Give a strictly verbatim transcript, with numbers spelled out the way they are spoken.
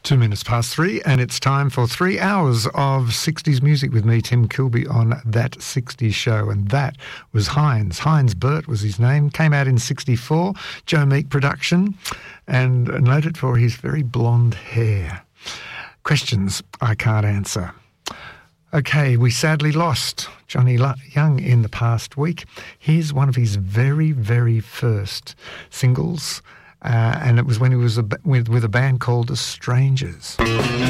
Two minutes past three, and it's time for three hours of sixties music with me, Tim Kilby, on That sixties Show. And that was Heinz. Heinz Bert was his name. Came out in sixty-four, Joe Meek production, and noted for his very blonde hair. Questions I can't answer. Okay, we sadly lost Johnny Young in the past week. Here's one of his very, very first singles. Uh, and it was when he was a, with, with a band called The Strangers.